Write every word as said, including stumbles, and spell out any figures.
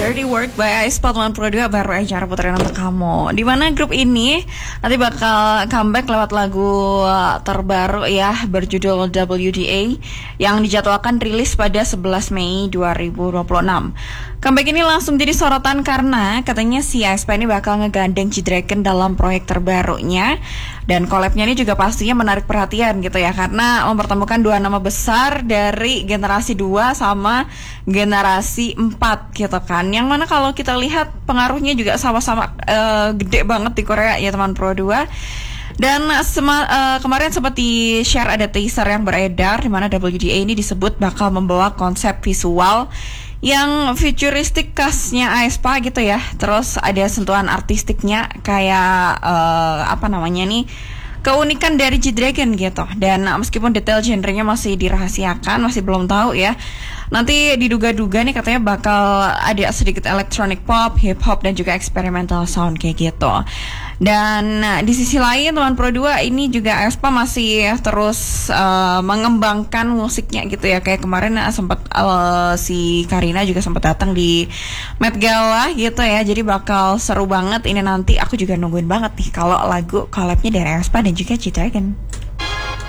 Dirty Work by Aespa delapan puluh dua baru aja puterin untuk kamu. Di mana grup ini nanti bakal comeback lewat lagu terbaru ya berjudul W D A yang dijadwalkan rilis pada sebelas Mei dua ribu dua puluh enam. Comeback ini langsung jadi sorotan karena katanya si Aespa ini bakal ngegandeng G-Dragon dalam proyek terbarunya. Dan collab-nya ini juga pastinya menarik perhatian gitu ya, karena mempertemukan dua nama besar dari generasi dua sama generasi empat gitu kan. Yang mana kalau kita lihat pengaruhnya juga sama-sama uh, gede banget di Korea ya teman Pro dua. Dan sema, uh, kemarin seperti share ada teaser yang beredar di mana W D A ini disebut bakal membawa konsep visual yang futuristik khasnya Aespa gitu ya. Terus ada sentuhan artistiknya kayak uh, apa namanya nih, keunikan dari G-Dragon gitu. Dan uh, meskipun detail genrenya masih dirahasiakan, masih belum tahu ya. Nanti diduga-duga nih katanya bakal ada sedikit electronic pop, hip hop dan juga experimental sound kayak gitu. Dan nah, di sisi lain teman Pro dua ini juga Aespa masih terus uh, mengembangkan musiknya gitu ya. Kayak kemarin uh, sempat uh, si Karina juga sempat datang di Met Gala gitu ya. Jadi bakal seru banget ini nanti. Aku juga nungguin banget nih kalau lagu collabnya dari Aespa dan juga G-Dragon.